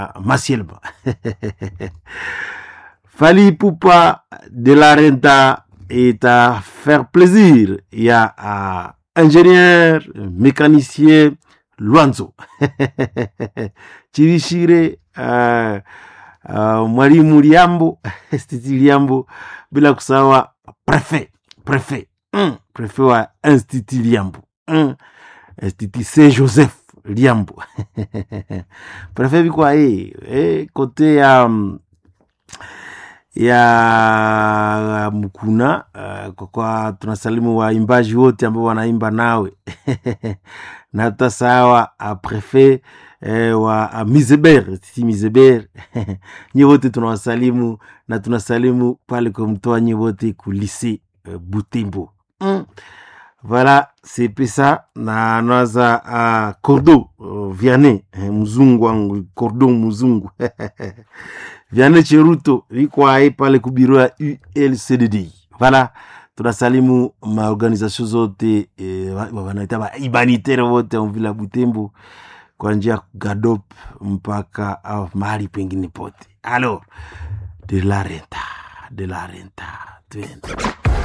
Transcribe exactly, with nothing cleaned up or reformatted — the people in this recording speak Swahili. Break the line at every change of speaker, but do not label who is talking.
Masielba. Fally Ipupa de la Renta est à faire plaisir. Il y a uh, ingénieur, mécanicien, Luanzo. Chirishire, uh, uh, Mwalimu Liambo, Stiti Liambo, bila kusawa prefet, prefet, mm, prefet wa Institut Liambo, mm, Institut Saint-Joseph Liambo. Prefet bikwa eh, eh, kote ya um, ya Mukuna uh, kwa, kwa tunasalimu waimbaji wote ambao wanaimba nawe na hata sawa uh, prefet eh, wa uh, Mizeber Titi Mizeber nyi wote tunawasalimu na tunasalimu pale kwa mtoa nyi wote ku lycée uh, Butembo. mm. Voilà, c'est pesa na naza uh, Cordo uh, Vianney eh, mzungu wangu Cordo mzungu Vianney Cheruto vikwa pale kubiro ya U L C D D. Voilà, tunasalimu maorganisation zote eh, wanaita ba humanitaire wote en vila Butembo kwa njia Gadop mpaka uh, mahali pengine pote. Alors, de la renta, de la renta, twende.